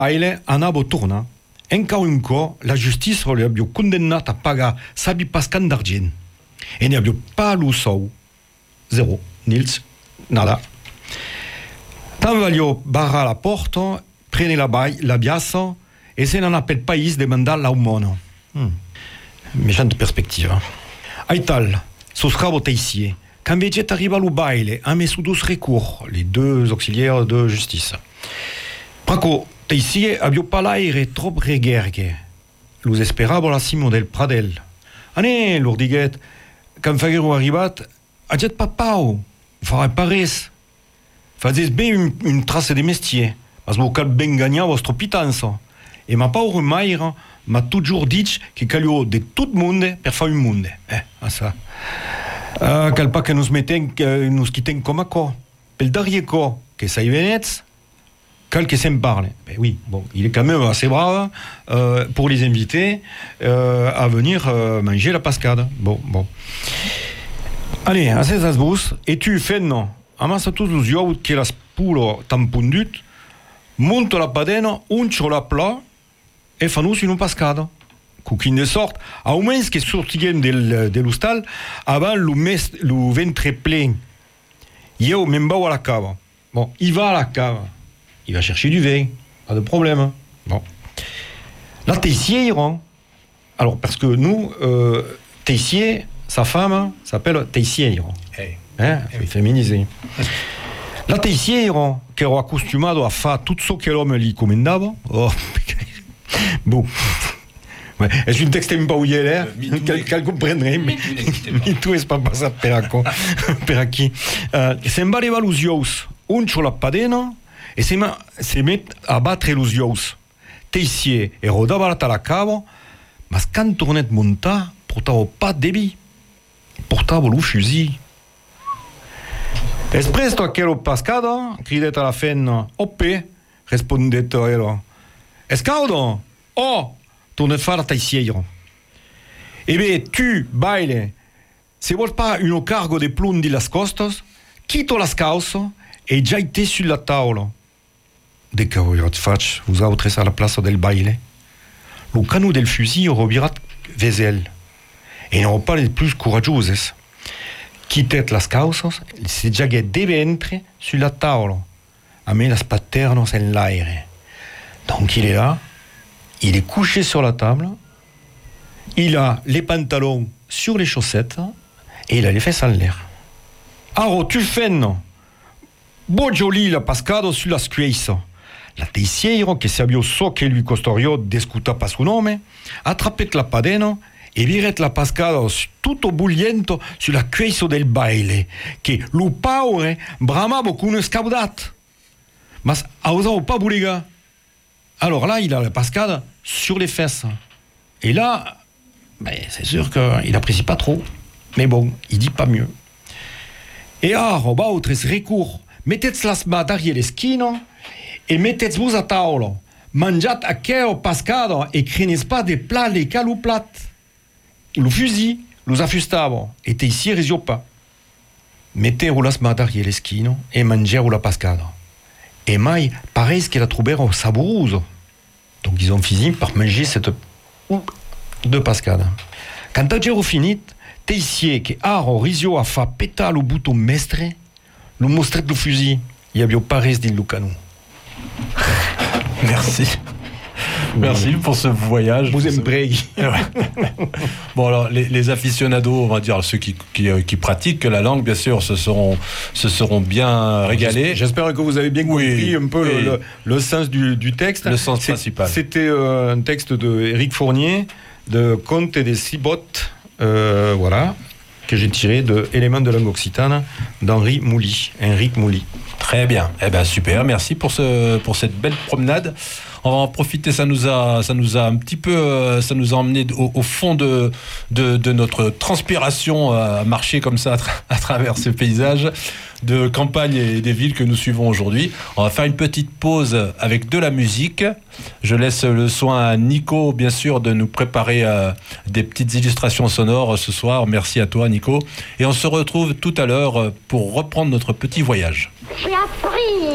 Aile anavo torna. Encara un cop, la giustizia li abbia condannato a pagare sabi pascan d'argent. E ne abbia pas lo sou. Zero. Nils, nada. Tant voglio barrare la porta, prene la biassa e se non appelle paese demanda l'aumona. Méchante perspective. Aital, soscavo teissier. Quand Veget arriva al baile, a messo dos recours, les deux auxiliaires de justice. Praco, teissier abbia pas l'aire trop regerge. Los esperavo la Simo del Pradel. Ane, l'ordiguet, quand Faguero arribat, a jet pas pau, farai pas res. Fazes ben une trace de mestier, mas vos cal ben gagnar vostre pitanza. E ma paure maire m'a toujours dit que calio de tout monde per fa un monde. Ça. Cal pas que nous nous quitten comme quoi. Pel darrier quoi, que ça y venette, cal que s'en parle. Ben oui, bon, il est quand même assez brave pour les inviter à venir manger la pascade. Bon. Allez, à ces asbous, et tu fais non. Amassa tous los iout que las pulo tampondut, monte la padena, uncio la pla, e fanus une pascada. Cuquin de sorte, au moins que sortiguen de l'hostal, avant le ventre plein. Yo m'en bau à la cave. Bon, il va à la cave. Il va chercher du vin. Pas de problème. Bon. Là, Teissier ira. Alors, parce que nous, Teissier, sa femme, s'appelle Teissier. Hey. C'est féminisé. La Teissier ira, che ero accostumato a fare tutto ciò che l'uomo gli comandava. Oh, bon. Ouais. Est-ce une texte un peu où il est qu'elle comprendrait, mais tout est pas passé per qui. Se imbaleva los ious, uncio la padena, e se met a battere los ious. Teissier e rodava la cava, ma quand tornet monta, portava pas debi, portava lo fusil. Espresto aquello pascada, cridet a la fin, oppe, respondet ero. Escaudo, oh! Tornet far Teissier. E beh, tu, baile, se vuol pas uno cargo de plum di las costas, quito las causa e già te sulla tavola. De che vogliate faccio, vous autres à la place del baile. Lo cano del fusil robirat vesel. E non pas les plus courageuses. Quitet las causas, se già che deve entrare sulla tavola. A me las paternos en l'aire. Donc il est là. Il est couché sur la table, il a les pantalons sur les chaussettes et il a les fesses en l'air. Aro, tu fais non? Beau joli la pascado sulla scueissa. La Teissiero, che sabio so che lui costorio discuta pas su nome, attrapet la padena e viret la pascado tutto bugliento sulla cueissa del baile, che lo paure bramavo con un scaudat. Mas ausavo pas bulega. Alors là, il a la pascade sur les fesses. Et là, ben, c'est sûr qu'il n'apprécie pas trop. Mais bon, il dit pas mieux. Et roba autres recours. Mettez las mains derrière l'esquino et mettez-vous à tavola. Mangiat a queo pascado et crenez pas des plats les calouplates. Le fusil, los affustavo. Et Teissier risio pas. Mettez-vous las mains derrière l'esquino et mangez-vous la pascade. Et mai, pareil qu'il a trouvé saboureuse. Donc ils ont fini par manger cette de pascade. Quand a fini, Teissier che aro risio a fa pétale au bouton mestre, le mostret le fusil, il y a pas res din Lucano. Merci. Merci pour ce voyage. Vous aimez. Bon, alors, les aficionados, on va dire, ceux qui pratiquent la langue, bien sûr, se seront bien régalés. J'espère que vous avez bien compris un peu le sens du texte. Le sens principal. C'était un texte de Éric Fournier, de Conte des Cibottes, voilà, que j'ai tiré de Éléments de langue occitane d'Henri Mouly. Très bien. Eh ben, super. Merci pour cette belle promenade. On va en profiter, ça nous a un petit peu, ça nous a emmené au fond de notre transpiration à marcher comme ça à travers ce paysage de campagne et des villes que nous suivons aujourd'hui. On va faire une petite pause avec de la musique. Je laisse le soin à Nico, bien sûr, de nous préparer des petites illustrations sonores ce soir. Merci à toi, Nico. Et on se retrouve tout à l'heure pour reprendre notre petit voyage. J'ai appris